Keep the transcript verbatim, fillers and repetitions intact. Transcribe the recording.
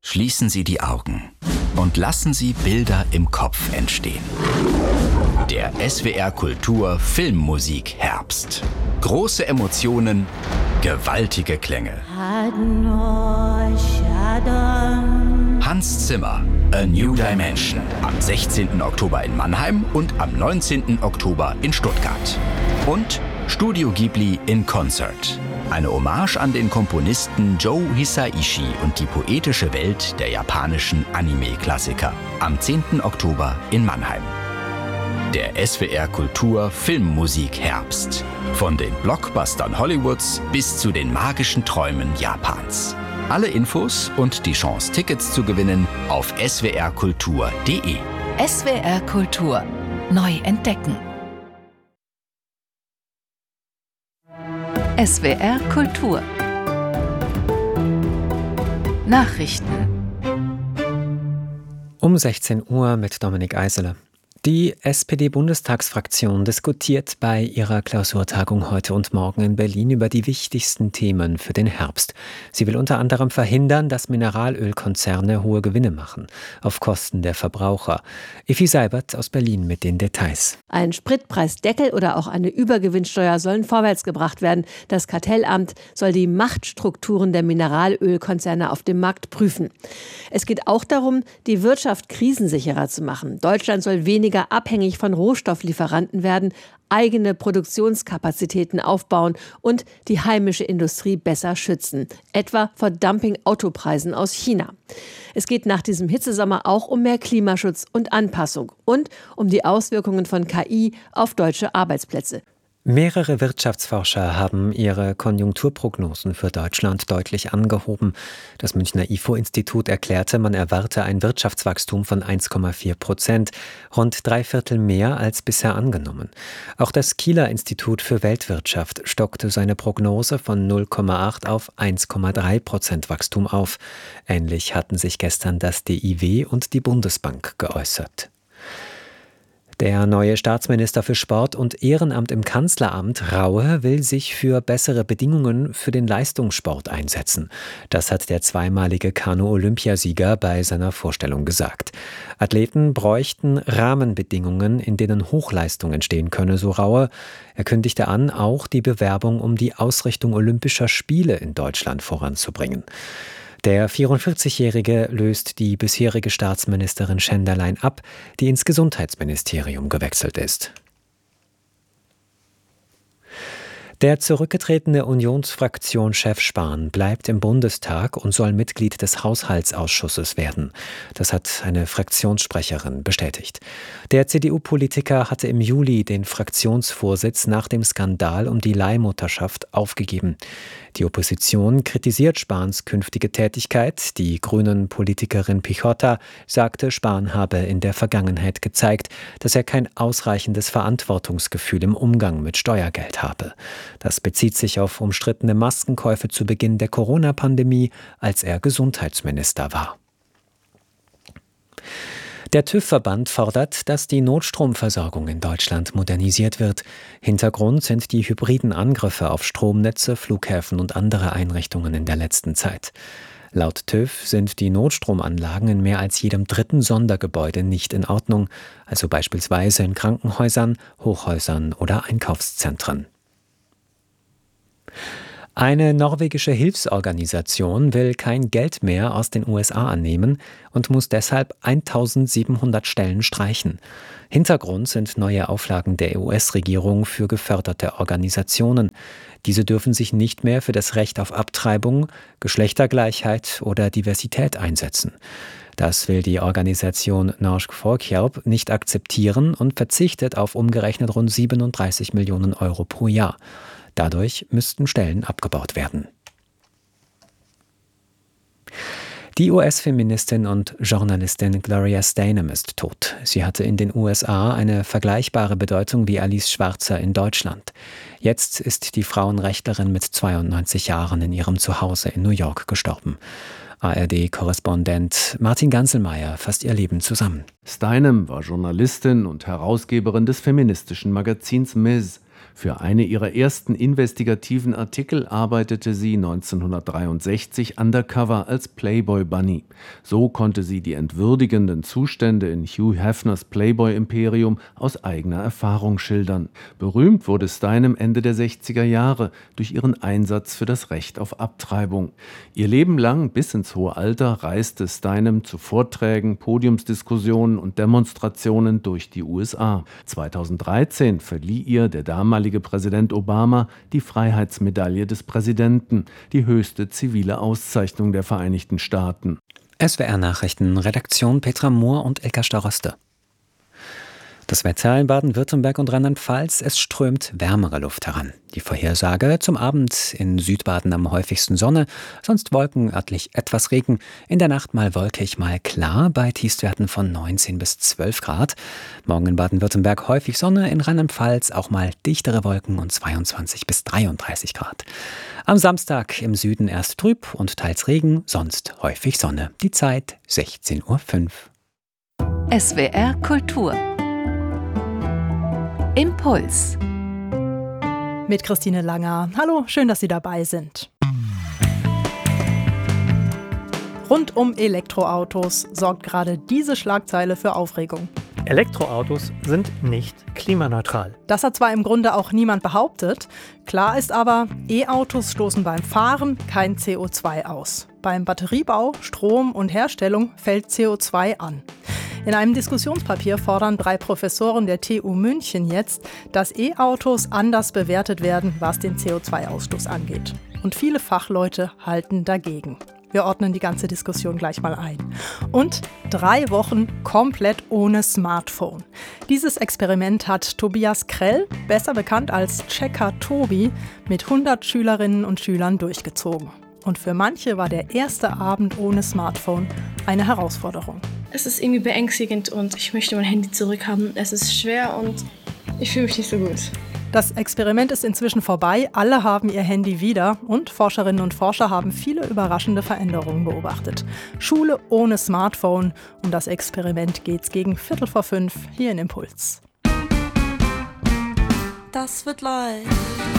Schließen Sie die Augen und lassen Sie Bilder im Kopf entstehen. Der S W R Kultur Filmmusik Herbst. Große Emotionen, gewaltige Klänge. Hans Zimmer, A New Dimension. Am sechzehnten Oktober in Mannheim und am neunzehnten Oktober in Stuttgart. Und Studio Ghibli in Concert. Eine Hommage an den Komponisten Joe Hisaishi und die poetische Welt der japanischen Anime-Klassiker. Am zehnten Oktober in Mannheim. Der S W R Kultur Filmmusik Herbst. Von den Blockbustern Hollywoods bis zu den magischen Träumen Japans. Alle Infos und die Chance, Tickets zu gewinnen auf s w r kultur punkt d e. S W R Kultur. Neu entdecken. S W R Kultur. Nachrichten. Um sechzehn Uhr mit Dominik Eisele. Die S P D-Bundestagsfraktion diskutiert bei ihrer Klausurtagung heute und morgen in Berlin über die wichtigsten Themen für den Herbst. Sie will unter anderem verhindern, dass Mineralölkonzerne hohe Gewinne machen, auf Kosten der Verbraucher. Effi Seibert aus Berlin mit den Details. Ein Spritpreisdeckel oder auch eine Übergewinnsteuer sollen vorwärts gebracht werden. Das Kartellamt soll die Machtstrukturen der Mineralölkonzerne auf dem Markt prüfen. Es geht auch darum, die Wirtschaft krisensicherer zu machen. Deutschland soll weniger abhängig von Rohstofflieferanten werden, eigene Produktionskapazitäten aufbauen und die heimische Industrie besser schützen, etwa vor Dumping-Autopreisen aus China. Es geht nach diesem Hitzesommer auch um mehr Klimaschutz und Anpassung und um die Auswirkungen von K I auf deutsche Arbeitsplätze. Mehrere Wirtschaftsforscher haben ihre Konjunkturprognosen für Deutschland deutlich angehoben. Das Münchner I F O-Institut erklärte, man erwarte ein Wirtschaftswachstum von eins Komma vier Prozent, rund drei Viertel mehr als bisher angenommen. Auch das Kieler Institut für Weltwirtschaft stockte seine Prognose von null Komma acht auf eins Komma drei Prozent Wachstum auf. Ähnlich hatten sich gestern das D I W und die Bundesbank geäußert. Der neue Staatsminister für Sport und Ehrenamt im Kanzleramt, Raue, will sich für bessere Bedingungen für den Leistungssport einsetzen. Das hat der zweimalige Kanu-Olympiasieger bei seiner Vorstellung gesagt. Athleten bräuchten Rahmenbedingungen, in denen Hochleistung entstehen könne, so Raue. Er kündigte an, auch die Bewerbung um die Ausrichtung Olympischer Spiele in Deutschland voranzubringen. Der vierundvierzigjährige löst die bisherige Staatsministerin Schenderlein ab, die ins Gesundheitsministerium gewechselt ist. Der zurückgetretene Unionsfraktionschef Spahn bleibt im Bundestag und soll Mitglied des Haushaltsausschusses werden. Das hat eine Fraktionssprecherin bestätigt. Der C D U-Politiker hatte im Juli den Fraktionsvorsitz nach dem Skandal um die Leihmutterschaft aufgegeben. Die Opposition kritisiert Spahns künftige Tätigkeit. Die Grünen-Politikerin Pichotta sagte, Spahn habe in der Vergangenheit gezeigt, dass er kein ausreichendes Verantwortungsgefühl im Umgang mit Steuergeld habe. Das bezieht sich auf umstrittene Maskenkäufe zu Beginn der Corona-Pandemie, als er Gesundheitsminister war. Der TÜV-Verband fordert, dass die Notstromversorgung in Deutschland modernisiert wird. Hintergrund sind die hybriden Angriffe auf Stromnetze, Flughäfen und andere Einrichtungen in der letzten Zeit. Laut TÜV sind die Notstromanlagen in mehr als jedem dritten Sondergebäude nicht in Ordnung, also beispielsweise in Krankenhäusern, Hochhäusern oder Einkaufszentren. Eine norwegische Hilfsorganisation will kein Geld mehr aus den U S A annehmen und muss deshalb eintausendsiebenhundert Stellen streichen. Hintergrund sind neue Auflagen der U S-Regierung für geförderte Organisationen. Diese dürfen sich nicht mehr für das Recht auf Abtreibung, Geschlechtergleichheit oder Diversität einsetzen. Das will die Organisation Norsk Folkehjelp nicht akzeptieren und verzichtet auf umgerechnet rund siebenunddreißig Millionen Euro pro Jahr. Dadurch müssten Stellen abgebaut werden. Die U S-Feministin und Journalistin Gloria Steinem ist tot. Sie hatte in den U S A eine vergleichbare Bedeutung wie Alice Schwarzer in Deutschland. Jetzt ist die Frauenrechtlerin mit zweiundneunzig Jahren in ihrem Zuhause in New York gestorben. A R D-Korrespondent Martin Ganselmeier fasst ihr Leben zusammen. Steinem war Journalistin und Herausgeberin des feministischen Magazins Ms. Für eine ihrer ersten investigativen Artikel arbeitete sie neunzehnhundertdreiundsechzig undercover als Playboy Bunny. So konnte sie die entwürdigenden Zustände in Hugh Hefners Playboy-Imperium aus eigener Erfahrung schildern. Berühmt wurde Steinem Ende der sechziger Jahre durch ihren Einsatz für das Recht auf Abtreibung. Ihr Leben lang bis ins hohe Alter reiste Steinem zu Vorträgen, Podiumsdiskussionen und Demonstrationen durch die U S A. zweitausenddreizehn verlieh ihr der damalige Präsident Obama die Freiheitsmedaille des Präsidenten, die höchste zivile Auszeichnung der Vereinigten Staaten. S W R-Nachrichten, Redaktion Petra Mohr und Elka Staroste. Das Wetter in Baden-Württemberg und Rheinland-Pfalz, es strömt wärmere Luft heran. Die Vorhersage: zum Abend in Südbaden am häufigsten Sonne, sonst Wolken, örtlich etwas Regen. In der Nacht mal wolkig, mal klar, bei Tiefstwerten von neunzehn bis zwölf Grad. Morgen in Baden-Württemberg häufig Sonne, in Rheinland-Pfalz auch mal dichtere Wolken und zweiundzwanzig bis dreiunddreißig Grad. Am Samstag im Süden erst trüb und teils Regen, sonst häufig Sonne. Die Zeit sechzehn Uhr fünf. S W R Kultur. Impuls. Mit Christine Langer. Hallo, schön, dass Sie dabei sind. Rund um Elektroautos sorgt gerade diese Schlagzeile für Aufregung. Elektroautos sind nicht klimaneutral. Das hat zwar im Grunde auch niemand behauptet. Klar ist aber, E-Autos stoßen beim Fahren kein C O zwei aus. Beim Batteriebau, Strom und Herstellung fällt C O zwei an. In einem Diskussionspapier fordern drei Professoren der T U München jetzt, dass E-Autos anders bewertet werden, was den C O zwei Ausstoß angeht. Und viele Fachleute halten dagegen. Wir ordnen die ganze Diskussion gleich mal ein. Und drei Wochen komplett ohne Smartphone. Dieses Experiment hat Tobias Krell, besser bekannt als Checker Tobi, mit hundert Schülerinnen und Schülern durchgezogen. Und für manche war der erste Abend ohne Smartphone eine Herausforderung. Es ist irgendwie beängstigend und ich möchte mein Handy zurückhaben. Es ist schwer und ich fühle mich nicht so gut. Das Experiment ist inzwischen vorbei, alle haben ihr Handy wieder und Forscherinnen und Forscher haben viele überraschende Veränderungen beobachtet. Schule ohne Smartphone, um das Experiment geht's gegen Viertel vor fünf hier in Impuls. Das wird leicht.